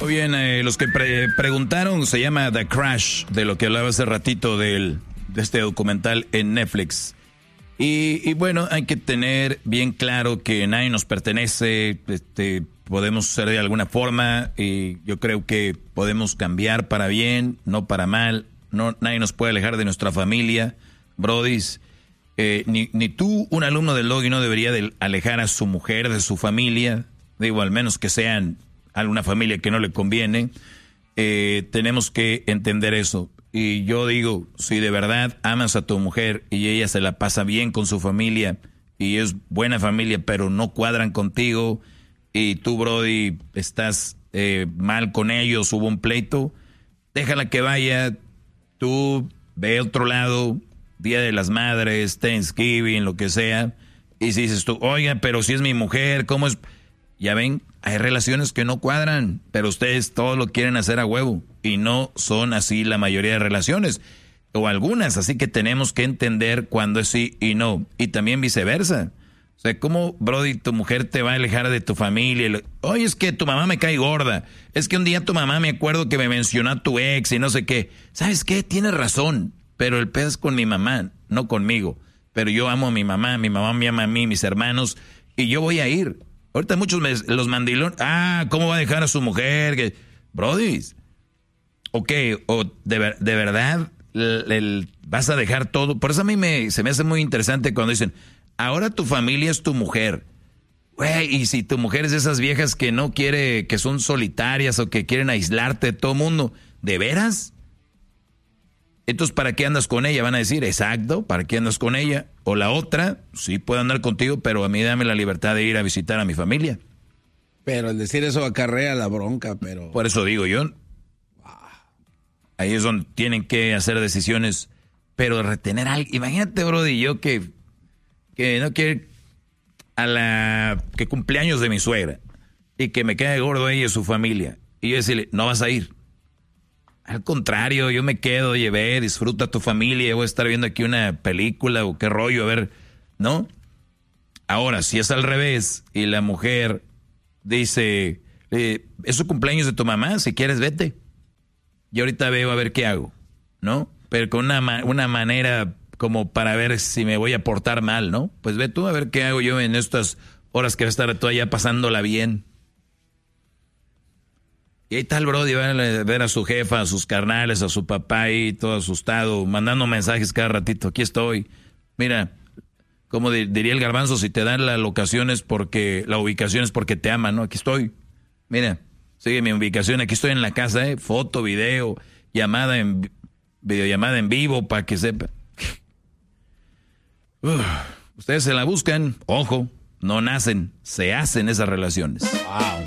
Muy bien, los que preguntaron, se llama The Crash, de lo que hablaba hace ratito de este documental en Netflix. Y bueno, hay que tener bien claro que nadie nos pertenece, podemos ser de alguna forma, y yo creo que podemos cambiar para bien, no para mal. No, nadie nos puede alejar de nuestra familia, brodis. Ni tú, un alumno del Doggy, no debería de alejar a su mujer de su familia. Digo, al menos que sean alguna familia que no le conviene. Tenemos que entender eso. Y yo digo, si de verdad amas a tu mujer y ella se la pasa bien con su familia y es buena familia, pero no cuadran contigo y tú, brody, estás mal con ellos, hubo un pleito, déjala que vaya, tú ve a otro lado, Día de las Madres, Thanksgiving, lo que sea, y si dices tú, oiga, pero si es mi mujer, ¿cómo es? Ya ven, hay relaciones que no cuadran, pero ustedes todos lo quieren hacer a huevo, y no son así la mayoría de relaciones, o algunas, así que tenemos que entender cuándo es sí y no, y también viceversa. O sea, ¿cómo, brody, tu mujer te va a alejar de tu familia? Oye, es que tu mamá me cae gorda, es que un día tu mamá me acuerdo que me mencionó a tu ex y no sé qué. ¿Sabes qué? Tienes razón, pero el pedo es con mi mamá, no conmigo. Pero yo amo a mi mamá me ama a mí, mis hermanos, y yo voy a ir. Ahorita muchos los mandilones, ¿cómo va a dejar a su mujer? Brody, ok, o de verdad vas a dejar todo. Por eso a mí se me hace muy interesante cuando dicen, ahora tu familia es tu mujer. Güey, y si tu mujer es de esas viejas que no quiere, que son solitarias o que quieren aislarte de todo mundo, ¿de veras? Entonces, ¿para qué andas con ella? Van a decir, exacto, ¿para qué andas con ella? O la otra, sí puedo andar contigo, pero a mí dame la libertad de ir a visitar a mi familia. Pero el decir eso acarrea la bronca, pero... Por eso digo yo, ahí es donde tienen que hacer decisiones, pero retener a alguien. Imagínate, brody, yo que no quiero que cumpleaños de mi suegra y que me quede gordo ella y su familia. Y yo decirle, no vas a ir. Al contrario, yo me quedo, oye, ve, disfruta tu familia, voy a estar viendo aquí una película o qué rollo, a ver, ¿no? Ahora, si es al revés y la mujer dice, es su cumpleaños de tu mamá, si quieres vete. Y ahorita veo a ver qué hago, ¿no? Pero con una manera como para ver si me voy a portar mal, ¿no? Pues ve tú a ver qué hago yo en estas horas que va a estar tú allá pasándola bien. Y ahí tal brody, van a ver a su jefa, a sus carnales, a su papá ahí, todo asustado, mandando mensajes cada ratito. Aquí estoy. Mira, como diría el Garbanzo, si te dan la ubicación es porque te aman, ¿no? Aquí estoy. Mira, sigue mi ubicación, aquí estoy en la casa, foto, video, videollamada en vivo para que sepa. Ustedes se la buscan, ojo, no nacen, se hacen esas relaciones. Wow.